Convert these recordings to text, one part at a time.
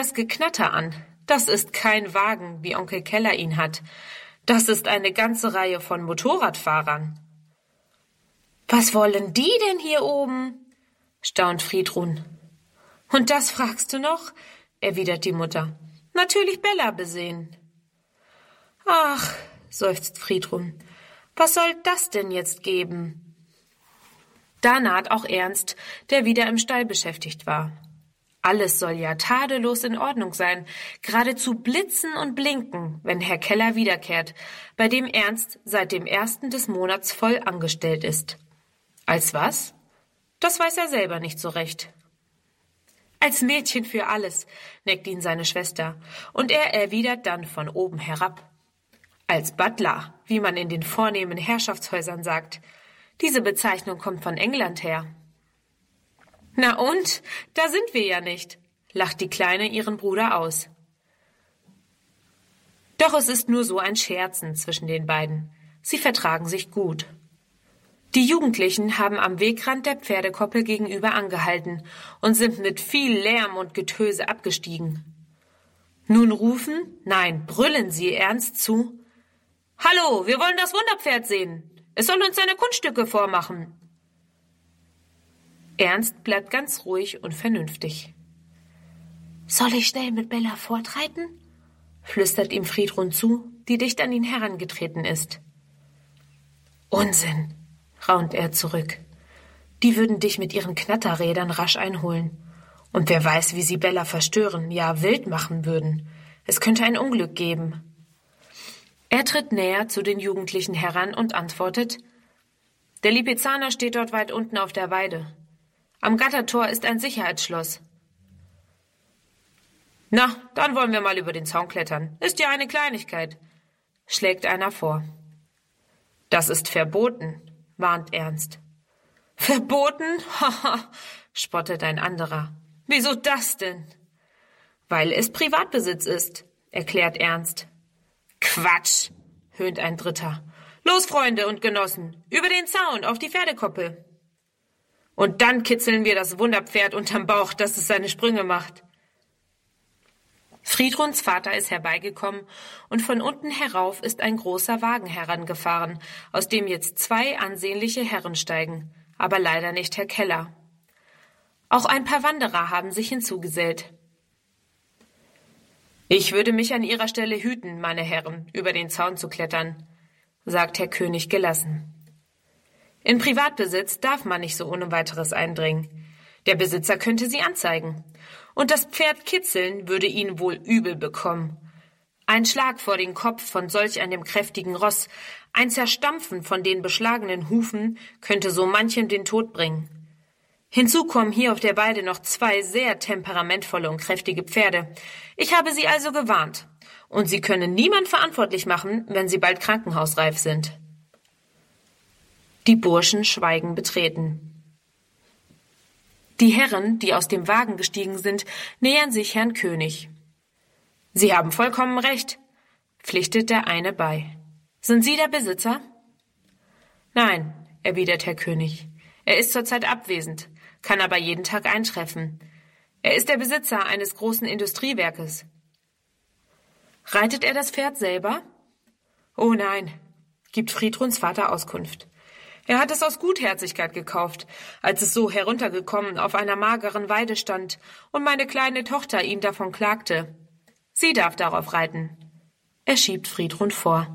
das Geknatter an. Das ist kein Wagen, wie Onkel Keller ihn hat. Das ist eine ganze Reihe von Motorradfahrern. »Was wollen die denn hier oben?« staunt Friedrun. »Und das fragst du noch?« erwidert die Mutter. »Natürlich Bella besehen.« »Ach«, seufzt Friedrun, »was soll das denn jetzt geben?« Da naht auch Ernst, der wieder im Stall beschäftigt war. Alles soll ja tadellos in Ordnung sein, geradezu blitzen und blinken, wenn Herr Keller wiederkehrt, bei dem Ernst seit dem 1. des Monats voll angestellt ist. Als was? Das weiß er selber nicht so recht. Als Mädchen für alles, neckt ihn seine Schwester, und er erwidert dann von oben herab. Als Butler, wie man in den vornehmen Herrschaftshäusern sagt. Diese Bezeichnung kommt von England her. »Na und? Da sind wir ja nicht«, lacht die Kleine ihren Bruder aus. Doch es ist nur so ein Scherzen zwischen den beiden. Sie vertragen sich gut. Die Jugendlichen haben am Wegrand der Pferdekoppel gegenüber angehalten und sind mit viel Lärm und Getöse abgestiegen. Nun rufen, nein, brüllen sie Ernst zu. »Hallo, wir wollen das Wunderpferd sehen. Es soll uns seine Kunststücke vormachen.« Ernst bleibt ganz ruhig und vernünftig. »Soll ich schnell mit Bella fortreiten?« flüstert ihm Friedrun zu, die dicht an ihn herangetreten ist. »Unsinn«, raunt er zurück. »Die würden dich mit ihren Knatterrädern rasch einholen. Und wer weiß, wie sie Bella verstören, ja wild machen würden. Es könnte ein Unglück geben.« Er tritt näher zu den Jugendlichen heran und antwortet, »Der Lipizzaner steht dort weit unten auf der Weide. Am Gattertor ist ein Sicherheitsschloss.« »Na, dann wollen wir mal über den Zaun klettern. Ist ja eine Kleinigkeit«, schlägt einer vor. »Das ist verboten«, warnt Ernst. »Verboten? Haha«, spottet ein anderer. »Wieso das denn?« »Weil es Privatbesitz ist«, erklärt Ernst. »Quatsch«, höhnt ein dritter. »Los, Freunde und Genossen, über den Zaun auf die Pferdekoppel.« »Und dann kitzeln wir das Wunderpferd unterm Bauch, dass es seine Sprünge macht.« Friedruns Vater ist herbeigekommen und von unten herauf ist ein großer Wagen herangefahren, aus dem jetzt 2 ansehnliche Herren steigen, aber leider nicht Herr Keller. Auch ein paar Wanderer haben sich hinzugesellt. »Ich würde mich an Ihrer Stelle hüten, meine Herren, über den Zaun zu klettern«, sagt Herr König gelassen. »In Privatbesitz darf man nicht so ohne weiteres eindringen. Der Besitzer könnte Sie anzeigen. Und das Pferd kitzeln würde ihn wohl übel bekommen. Ein Schlag vor den Kopf von solch einem kräftigen Ross, ein Zerstampfen von den beschlagenen Hufen könnte so manchem den Tod bringen. Hinzu kommen hier auf der Weide noch 2 sehr temperamentvolle und kräftige Pferde. Ich habe Sie also gewarnt. Und Sie können niemand verantwortlich machen, wenn Sie bald krankenhausreif sind.« Die Burschen schweigen betreten. Die Herren, die aus dem Wagen gestiegen sind, nähern sich Herrn König. »Sie haben vollkommen recht«, pflichtet der eine bei. »Sind Sie der Besitzer?« »Nein«, erwidert Herr König. »Er ist zurzeit abwesend, kann aber jeden Tag eintreffen. Er ist der Besitzer eines großen Industriewerkes.« »Reitet er das Pferd selber?« »Oh nein«, gibt Friedruns Vater Auskunft. »Er hat es aus Gutherzigkeit gekauft, als es so heruntergekommen auf einer mageren Weide stand und meine kleine Tochter ihm davon klagte. Sie darf darauf reiten.« Er schiebt Friedrun vor.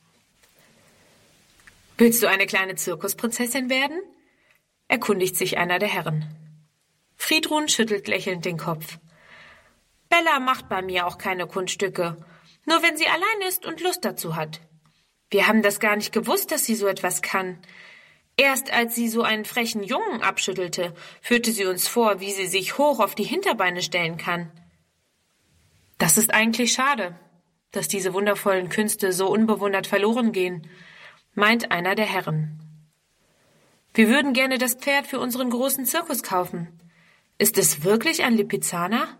»Willst du eine kleine Zirkusprinzessin werden?« erkundigt sich einer der Herren. Friedrun schüttelt lächelnd den Kopf. »Bella macht bei mir auch keine Kunststücke, nur wenn sie allein ist und Lust dazu hat. Wir haben das gar nicht gewusst, dass sie so etwas kann. Erst als sie so einen frechen Jungen abschüttelte, führte sie uns vor, wie sie sich hoch auf die Hinterbeine stellen kann.« »Das ist eigentlich schade, dass diese wundervollen Künste so unbewundert verloren gehen«, meint einer der Herren. »Wir würden gerne das Pferd für unseren großen Zirkus kaufen. Ist es wirklich ein Lipizzaner?«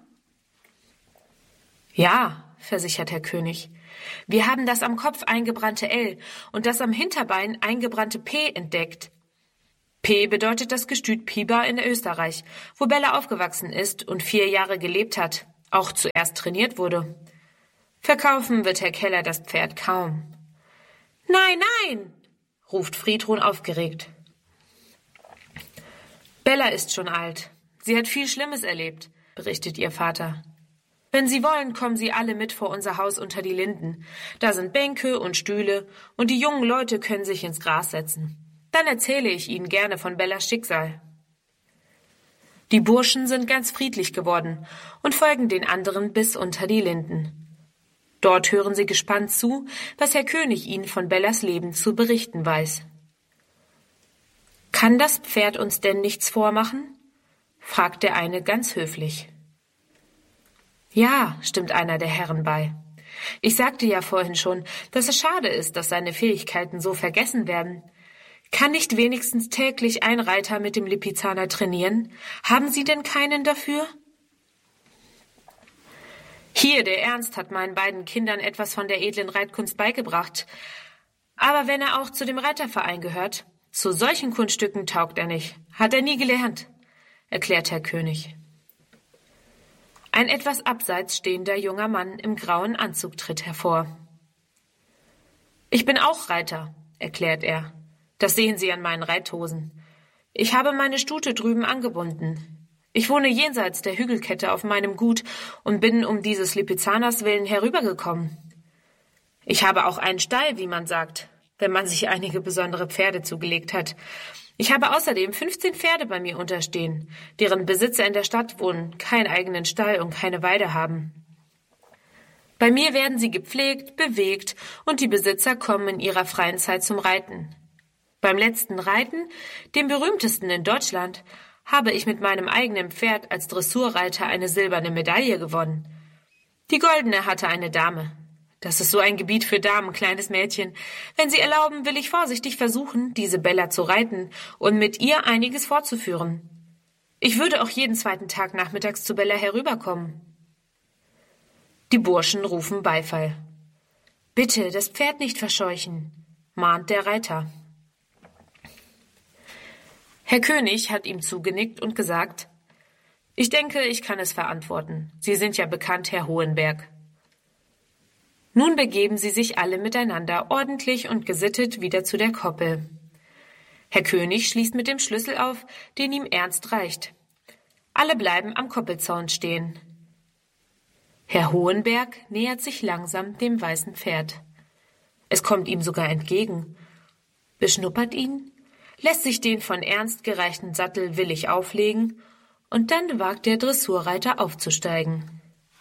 »Ja«, versichert Herr König. »Wir haben das am Kopf eingebrannte L und das am Hinterbein eingebrannte P entdeckt. P bedeutet das Gestüt Piber in Österreich, wo Bella aufgewachsen ist und 4 Jahre gelebt hat, auch zuerst trainiert wurde. Verkaufen wird Herr Keller das Pferd kaum. »Nein, nein«, ruft Friedrun aufgeregt. »Bella ist schon alt. Sie hat viel Schlimmes erlebt«, berichtet ihr Vater. »Wenn Sie wollen, kommen Sie alle mit vor unser Haus unter die Linden. Da sind Bänke und Stühle und die jungen Leute können sich ins Gras setzen. Dann erzähle ich Ihnen gerne von Bellas Schicksal.« Die Burschen sind ganz friedlich geworden und folgen den anderen bis unter die Linden. Dort hören sie gespannt zu, was Herr König ihnen von Bellas Leben zu berichten weiß. »Kann das Pferd uns denn nichts vormachen?« fragt der eine ganz höflich. »Ja«, stimmt einer der Herren bei. »Ich sagte ja vorhin schon, dass es schade ist, dass seine Fähigkeiten so vergessen werden. Kann nicht wenigstens täglich ein Reiter mit dem Lipizzaner trainieren? Haben Sie denn keinen dafür?« »Hier, der Ernst hat meinen beiden Kindern etwas von der edlen Reitkunst beigebracht. Aber wenn er auch zu dem Reiterverein gehört, zu solchen Kunststücken taugt er nicht. Hat er nie gelernt«, erklärt Herr König. Ein etwas abseits stehender junger Mann im grauen Anzug tritt hervor. »Ich bin auch Reiter«, erklärt er. »Das sehen Sie an meinen Reithosen. Ich habe meine Stute drüben angebunden. Ich wohne jenseits der Hügelkette auf meinem Gut und bin um dieses Lipizzaners willen herübergekommen. Ich habe auch einen Stall, wie man sagt, wenn man sich einige besondere Pferde zugelegt hat. Ich habe außerdem 15 Pferde bei mir unterstehen, deren Besitzer in der Stadt wohnen, keinen eigenen Stall und keine Weide haben. Bei mir werden sie gepflegt, bewegt und die Besitzer kommen in ihrer freien Zeit zum Reiten. Beim letzten Reiten, dem berühmtesten in Deutschland, habe ich mit meinem eigenen Pferd als Dressurreiter eine silberne Medaille gewonnen. Die goldene hatte eine Dame. Das ist so ein Gebiet für Damen, kleines Mädchen. Wenn Sie erlauben, will ich vorsichtig versuchen, diese Bella zu reiten und mit ihr einiges fortzuführen. Ich würde auch jeden zweiten Tag nachmittags zu Bella herüberkommen.« Die Burschen rufen Beifall. »Bitte, das Pferd nicht verscheuchen«, mahnt der Reiter. Herr König hat ihm zugenickt und gesagt: »Ich denke, ich kann es verantworten. Sie sind ja bekannt, Herr Hohenberg.« Nun begeben sie sich alle miteinander ordentlich und gesittet wieder zu der Koppel. Herr König schließt mit dem Schlüssel auf, den ihm Ernst reicht. Alle bleiben am Koppelzaun stehen. Herr Hohenberg nähert sich langsam dem weißen Pferd. Es kommt ihm sogar entgegen, beschnuppert ihn, lässt sich den von Ernst gereichten Sattel willig auflegen und dann wagt der Dressurreiter aufzusteigen.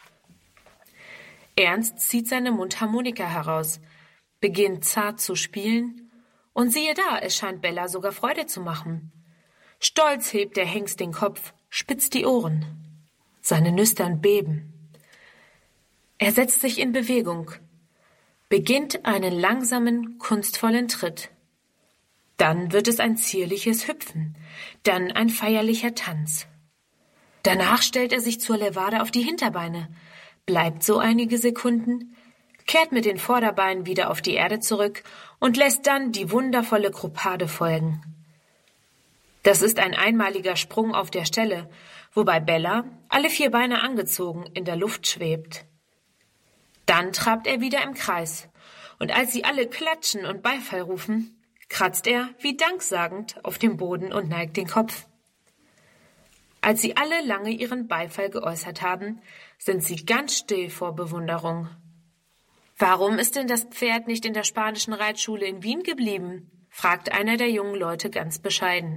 Ernst zieht seine Mundharmonika heraus, beginnt zart zu spielen und siehe da, es scheint Bella sogar Freude zu machen. Stolz hebt der Hengst den Kopf, spitzt die Ohren. Seine Nüstern beben. Er setzt sich in Bewegung, beginnt einen langsamen, kunstvollen Tritt. Dann wird es ein zierliches Hüpfen, dann ein feierlicher Tanz. Danach stellt er sich zur Levade auf die Hinterbeine, bleibt so einige Sekunden, kehrt mit den Vorderbeinen wieder auf die Erde zurück und lässt dann die wundervolle Croupade folgen. Das ist ein einmaliger Sprung auf der Stelle, wobei Bella, alle 4 Beine angezogen, in der Luft schwebt. Dann trabt er wieder im Kreis, und als sie alle klatschen und Beifall rufen, kratzt er, wie danksagend, auf dem Boden und neigt den Kopf. Als sie alle lange ihren Beifall geäußert haben, sind sie ganz still vor Bewunderung. »Warum ist denn das Pferd nicht in der spanischen Reitschule in Wien geblieben?« fragt einer der jungen Leute ganz bescheiden.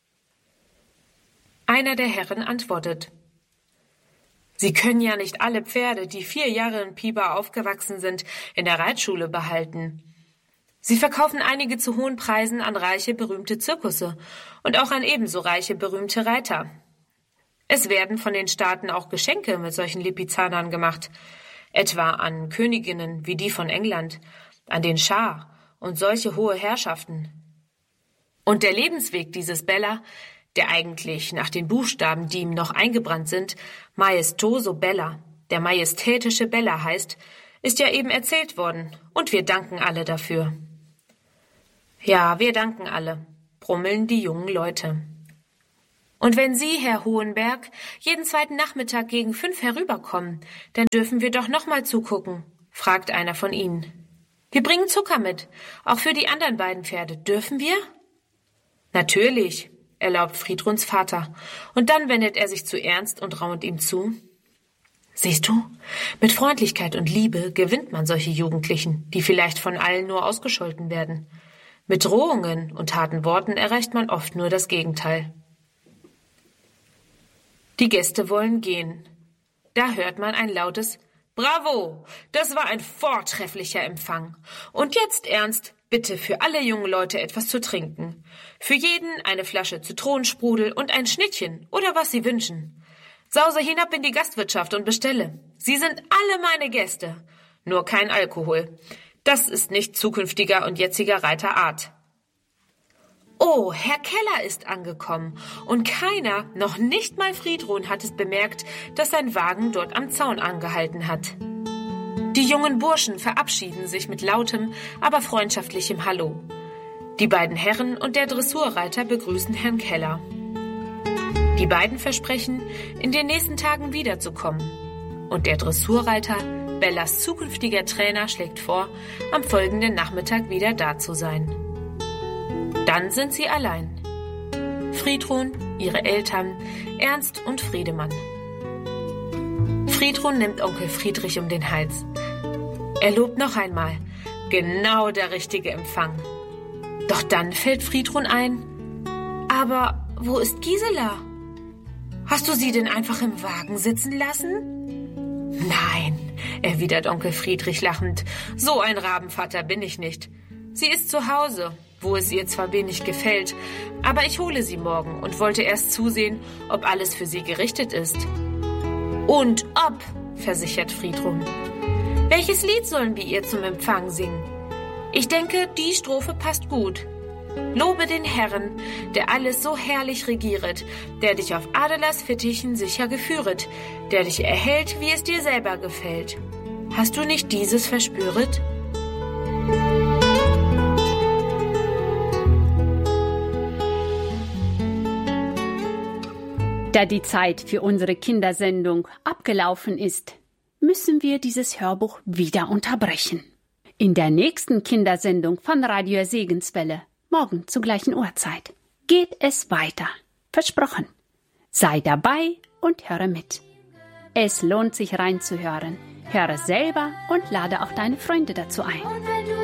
Einer der Herren antwortet: »Sie können ja nicht alle Pferde, die 4 Jahre in Piber aufgewachsen sind, in der Reitschule behalten. Sie verkaufen einige zu hohen Preisen an reiche, berühmte Zirkusse und auch an ebenso reiche, berühmte Reiter. Es werden von den Staaten auch Geschenke mit solchen Lipizzanern gemacht, etwa an Königinnen wie die von England, an den Schah und solche hohe Herrschaften. Und der Lebensweg dieses Bella, der eigentlich nach den Buchstaben, die ihm noch eingebrannt sind, Maestoso Bella, der majestätische Bella heißt, ist ja eben erzählt worden, und wir danken alle dafür.« »Ja, wir danken alle«, brummeln die jungen Leute. Und wenn Sie, Herr Hohenberg, jeden zweiten Nachmittag gegen 5 herüberkommen, dann dürfen wir doch noch mal zugucken, fragt einer von ihnen. Wir bringen Zucker mit, auch für die anderen beiden Pferde. Dürfen wir? Natürlich, erlaubt Friedruns Vater. Und dann wendet er sich zu Ernst und raunt ihm zu. Siehst du, mit Freundlichkeit und Liebe gewinnt man solche Jugendlichen, die vielleicht von allen nur ausgescholten werden. Mit Drohungen und harten Worten erreicht man oft nur das Gegenteil. Die Gäste wollen gehen. Da hört man ein lautes »Bravo! Das war ein vortrefflicher Empfang. Und jetzt, Ernst, bitte für alle jungen Leute etwas zu trinken. Für jeden eine Flasche Zitronensprudel und ein Schnittchen oder was Sie wünschen. Sause hinab in die Gastwirtschaft und bestelle. Sie sind alle meine Gäste. Nur kein Alkohol. Das ist nicht zukünftiger und jetziger Reiter Art.« Oh, Herr Keller ist angekommen und keiner, noch nicht mal Friedrun, hat es bemerkt, dass sein Wagen dort am Zaun angehalten hat. Die jungen Burschen verabschieden sich mit lautem, aber freundschaftlichem Hallo. Die beiden Herren und der Dressurreiter begrüßen Herrn Keller. Die beiden versprechen, in den nächsten Tagen wiederzukommen. Und der Dressurreiter, Bellas zukünftiger Trainer, schlägt vor, am folgenden Nachmittag wieder da zu sein. Dann sind sie allein. Friedrun, ihre Eltern, Ernst und Friedemann. Friedrun nimmt Onkel Friedrich um den Hals. Er lobt noch einmal. Genau der richtige Empfang. Doch dann fällt Friedrun ein. Aber wo ist Gisela? Hast du sie denn einfach im Wagen sitzen lassen? Nein, erwidert Onkel Friedrich lachend. So ein Rabenvater bin ich nicht. Sie ist zu Hause, wo es ihr zwar wenig gefällt, aber ich hole sie morgen und wollte erst zusehen, ob alles für sie gerichtet ist. Und ob, versichert Friedrun. Welches Lied sollen wir ihr zum Empfang singen? Ich denke, die Strophe passt gut. Lobe den Herrn, der alles so herrlich regieret, der dich auf Adelers Fittichen sicher geführet, der dich erhält, wie es dir selber gefällt. Hast du nicht dieses verspüret? Da die Zeit für unsere Kindersendung abgelaufen ist, müssen wir dieses Hörbuch wieder unterbrechen. In der nächsten Kindersendung von Radio Segenswelle, morgen zur gleichen Uhrzeit, geht es weiter. Versprochen. Sei dabei und höre mit. Es lohnt sich reinzuhören. Höre selber und lade auch deine Freunde dazu ein.